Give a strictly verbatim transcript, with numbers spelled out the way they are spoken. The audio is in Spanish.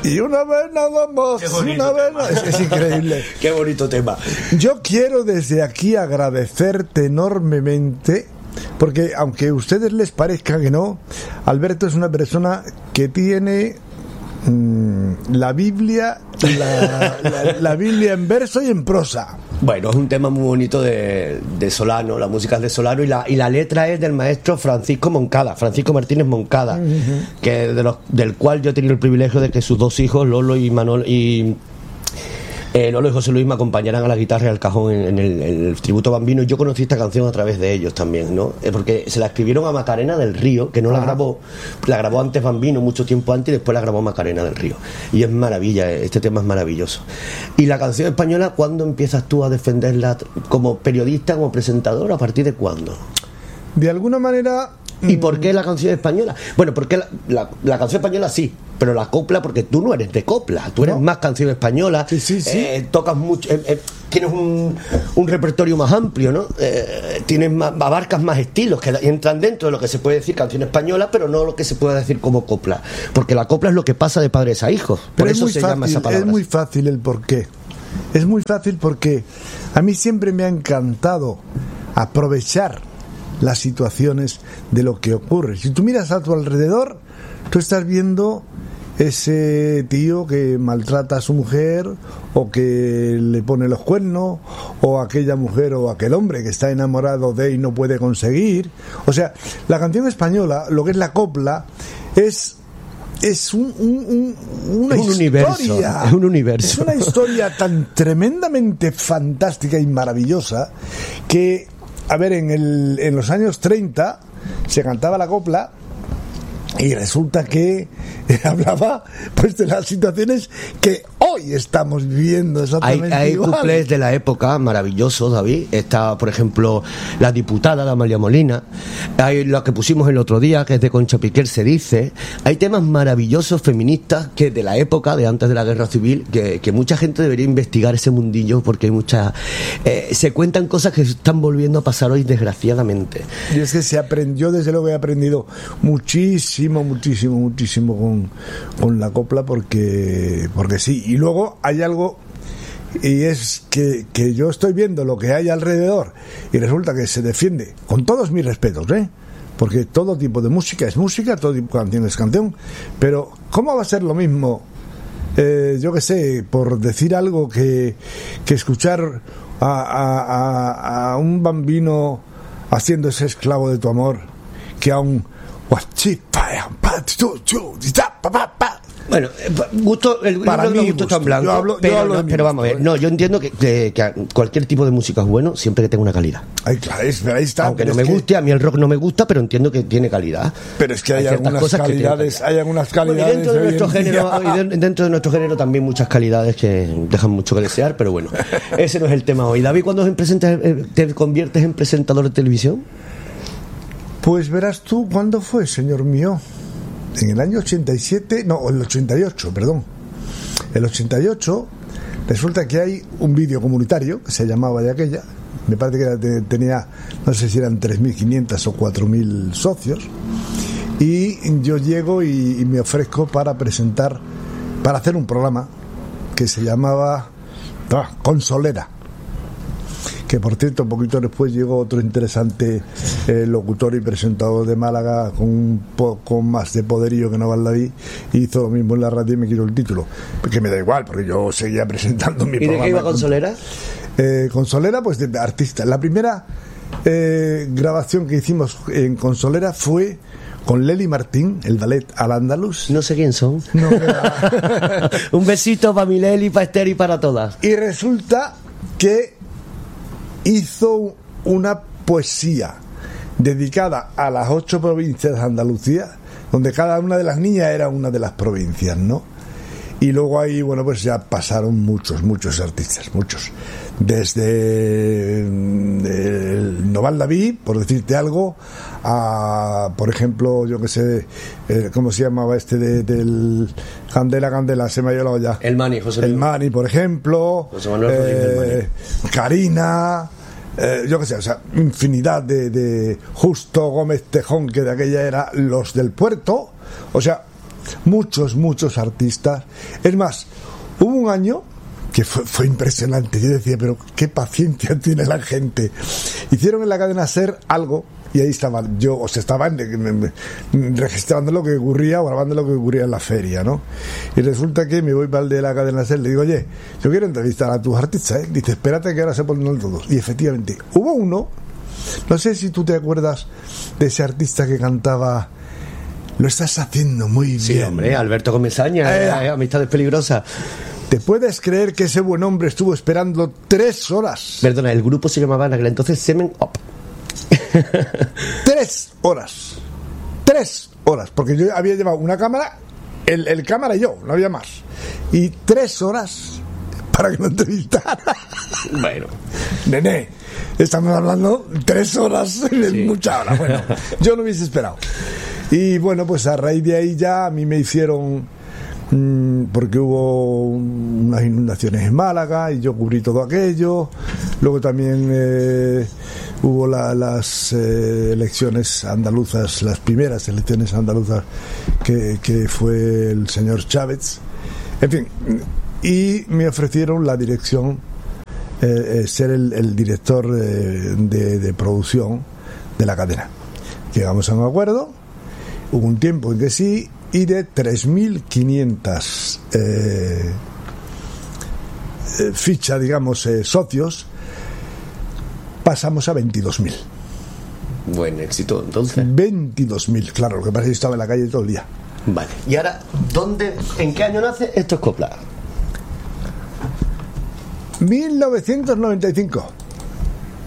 Y una vez nada más, una vez nada. Es, es increíble. Qué bonito tema. Yo quiero desde aquí agradecerte enormemente, porque aunque a ustedes les parezca que no, Alberto es una persona que tiene mmm, la Biblia, la, la, la Biblia en verso y en prosa. Bueno, es un tema muy bonito de, de Solano, la música es de Solano, y la, y la letra es del maestro Francisco Moncada, Francisco Martínez Moncada, uh-huh. que de los, del cual yo he tenido el privilegio de que sus dos hijos, Lolo y Manol, y eh, Lolo y José Luis, me acompañaran a la guitarra y al cajón en, en, el, en el tributo Bambino, y yo conocí esta canción a través de ellos también, ¿no? Eh, porque se la escribieron a Macarena del Río, que no la grabó, la grabó antes Bambino, mucho tiempo antes, y después la grabó Macarena del Río, y es maravilla, este tema es maravilloso. Y la canción española, ¿cuándo empiezas tú a defenderla como periodista, como presentador? ¿A partir de cuándo? De alguna manera... ¿Y por qué la canción española? Bueno, porque la, la, la canción española sí, pero la copla, porque tú no eres de copla, tú eres no. más canción española, sí, sí, sí. Eh, tocas mucho, eh, eh, tienes un, un repertorio más amplio, ¿no? Eh, tienes más, abarcas más estilos que entran dentro de lo que se puede decir canción española, pero no lo que se puede decir como copla, porque la copla es lo que pasa de padres a hijos, por pero eso se fácil, llama esa palabra. Es muy fácil el porqué. Es muy fácil porque a mí siempre me ha encantado aprovechar las situaciones de lo que ocurre. Si tú miras a tu alrededor, tú estás viendo ese tío que maltrata a su mujer, o que le pone los cuernos, o aquella mujer o aquel hombre que está enamorado de y no puede conseguir. O sea, la canción española, lo que es la copla, es es un, un, un, una es un historia, universo, es un universo. Es una historia tan tremendamente fantástica y maravillosa que, a ver, en, el, en los años treinta se cantaba la copla y resulta que hablaba pues de las situaciones que hoy estamos viviendo exactamente hay, hay igual. cuplés de la época maravillosos, David. Está, por ejemplo, la diputada, la Amalia Molina. Hay lo que pusimos el otro día, que es de Concha Piquer, se dice. Hay temas maravillosos feministas que de la época, de antes de la guerra civil, que, que mucha gente debería investigar ese mundillo, porque hay muchas eh, se cuentan cosas que se están volviendo a pasar hoy, desgraciadamente. Y es que se aprendió, desde luego he aprendido muchísimo, muchísimo, muchísimo con, con la copla, porque porque sí. Y luego hay algo, y es que, que yo estoy viendo lo que hay alrededor y resulta que se defiende, con todos mis respetos, ¿eh? Porque todo tipo de música es música, todo tipo de canción es canción, pero ¿cómo va a ser lo mismo, eh, yo qué sé, por decir algo, que, que escuchar a, a, a, a un Bambino haciendo ese esclavo de tu amor, que a un bueno, gusto, el para mí gusto está en blanco, yo hablo, pero, yo hablo no, pero vamos a ver, no, yo entiendo que, que, que cualquier tipo de música es bueno siempre que tenga una calidad. Ay, claro, es, ahí está. Aunque no me que, guste, a mí el rock no me gusta, pero entiendo que tiene calidad. Pero es que hay, hay algunas calidades, hay algunas calidades. Bueno, y dentro de nuestro género, y dentro de nuestro género también muchas calidades que dejan mucho que desear, pero bueno, ese no es el tema hoy. David, ¿cuándo te conviertes en presentador de televisión? Pues verás tú, ¿cuándo fue, señor mío? En el año ochenta y siete, no, el ochenta y ocho, perdón. El ochenta y ocho, resulta que hay un vídeo comunitario que se llamaba de aquella, me parece que era, tenía, no sé si eran tres mil quinientos o cuatro mil socios, y yo llego y, y me ofrezco para presentar, para hacer un programa que se llamaba ah, Consolera. Que por cierto, un poquito después llegó otro interesante eh, locutor y presentador de Málaga con un poco más de poderío que Naval David, y hizo lo mismo en la radio y me quitó el título, porque me da igual, porque yo seguía presentando mi ¿Y programa. de qué iba Consolera? Eh, Consolera, pues de, de artista. La primera eh, grabación que hicimos en Consolera fue con Lely Martín, el ballet Al Andalus. No sé quién son. No, un besito para mi Lely, para Esther y para todas. Y resulta que hizo una poesía dedicada a las ocho provincias de Andalucía, donde cada una de las niñas era una de las provincias, ¿no? Y luego ahí, bueno, pues ya pasaron muchos, muchos artistas, muchos. Desde el Noval David, por decirte algo, a, por ejemplo, yo que sé, eh, ¿cómo se llamaba este de, del Candela, Candela? Se me ha ido la olla. El Mani, José El Mani, por ejemplo. José Manuel eh, Karina. Eh, yo que sé, o sea, infinidad de, de Justo Gómez Tejón, que de aquella era Los del Puerto. O sea, muchos, muchos artistas. Es más, hubo un año que fue, fue impresionante. Yo decía, pero qué paciencia tiene la gente. Hicieron en la cadena SER algo, y ahí estaba yo, o sea, estaban registrando lo que ocurría o grabando lo que ocurría en la feria, ¿no? Y resulta que me voy para el de la cadena SER, le digo, oye, yo quiero entrevistar a tus artistas, ¿eh? Dice, espérate que ahora se ponen todos. Y efectivamente, hubo uno, no sé si tú te acuerdas de ese artista que cantaba Lo estás haciendo muy bien. Sí, hombre, Alberto Comesaña, eh, eh, Amistades Peligrosas. ¿Te puedes creer que ese buen hombre estuvo esperando tres horas? Perdona, el grupo se llamaba en aquel entonces Semen Up. Tres horas. Tres horas. Porque yo había llevado una cámara, el, el cámara y yo, no había más. Y tres horas para que lo entrevistara. Bueno. Nene, estamos hablando tres horas, sí. Mucha hora. Bueno, yo no hubiese esperado. Y bueno, pues a raíz de ahí ya a mí me hicieron, mmm, porque hubo unas inundaciones en Málaga y yo cubrí todo aquello. Luego también eh, hubo la, las eh, elecciones andaluzas, las primeras elecciones andaluzas que, que fue el señor Chávez. En fin, y me ofrecieron la dirección, eh, eh, ser el, el director de, de, de producción de la cadena. Llegamos a un acuerdo. Hubo un tiempo en que sí, y de tres mil quinientas eh, eh, fichas, digamos, eh, socios, pasamos a veintidós mil. Buen éxito, entonces. veintidós mil, claro, lo que pasa es que estaba en la calle todo el día. Vale, y ahora, ¿dónde, en qué año nace Esto es Copla? mil novecientos noventa y cinco.